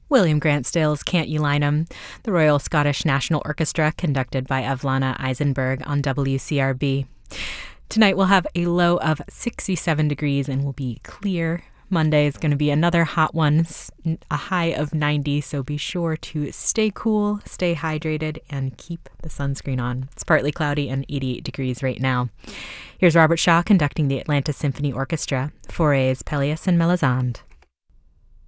William Grant Stills' Can't You Line 'Em, the Royal Scottish National Orchestra conducted by Evlana Eisenberg on WCRB. Tonight we'll have a low of 67 degrees and will be clear. Monday is going to be another hot one, a high of 90, so be sure to stay cool, stay hydrated, and keep the sunscreen on. It's partly cloudy and 88 degrees right now. Here's Robert Shaw conducting the Atlanta Symphony Orchestra, Fauré's Pelléas and Melisande.